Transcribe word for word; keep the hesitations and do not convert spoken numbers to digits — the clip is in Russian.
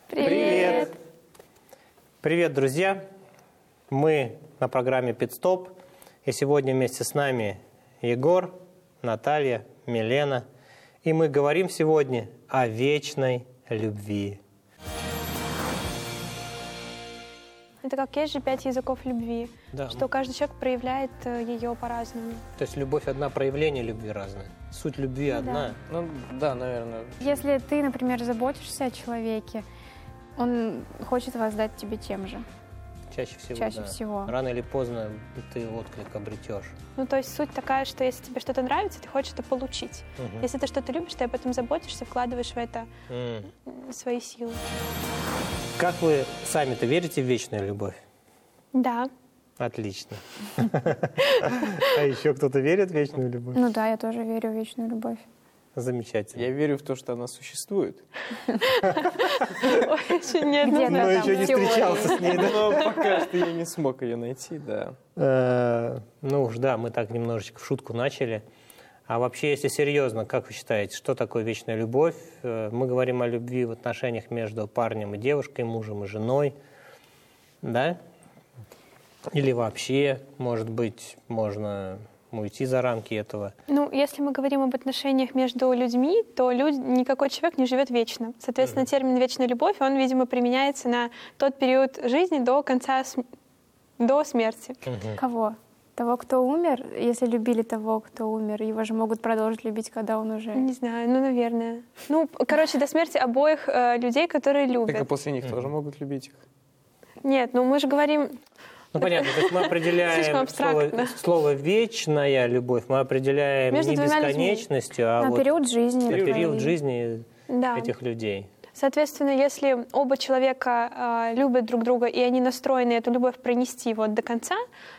Привет! Привет, друзья! Мы на программе «Пит-стоп», и сегодня вместе с нами Егор, Наталья, Милена. И мы говорим сегодня о вечной любви. Это как есть же пять языков любви, Да. что каждый человек проявляет ее по-разному. То есть любовь одна, проявление любви разное. Суть любви одна. Ну да, наверное. Если ты, например, заботишься о человеке, он хочет воздать тебе тем же. Чаще всего, Чаще да. всего. Рано или поздно ты отклик обретешь. Ну, то есть суть такая, что если тебе что-то нравится, ты хочешь это получить. Мгм. Если ты что-то любишь, ты об этом заботишься, вкладываешь в это М. свои силы. Как вы сами-то верите в вечную любовь? Да. Отлично. А еще кто-то верит в вечную любовь? Ну да, я тоже верю в вечную любовь. Замечательно. Я верю в то, что она существует. Ой, еще нет. Где-то Но там еще не в теории. встречался с ней, да? Но пока что я не смог ее найти, да. Э, Ну уж да, мы так немножечко в шутку начали. А вообще, если серьезно, как вы считаете, что такое вечная любовь? Э, Мы говорим о любви в отношениях между парнем и девушкой, мужем и женой, да? Или вообще, может быть, можно уйти за рамки этого. Ну, если мы говорим об отношениях между людьми, то люд... никакой человек не живет вечно. Соответственно, термин «вечная любовь», он, видимо, применяется на тот период жизни до конца, см- до смерти. Кого? Того, кто умер? Если любили того, кто умер, его же могут продолжить любить, когда он уже... Не знаю, ну, наверное. Ну, короче, до смерти обоих э, людей, которые Так и любят. после них тоже могут любить их. Нет, ну мы же говорим... Ну понятно, то есть мы Слишком определяем абстрактно. слово, слово «вечная любовь», мы определяем Между не двумя людьми. бесконечностью, а На вот период жизни. на период например. жизни Да. этих людей. Соответственно, если оба человека э, любят друг друга, и они настроены эту любовь пронести вот до конца,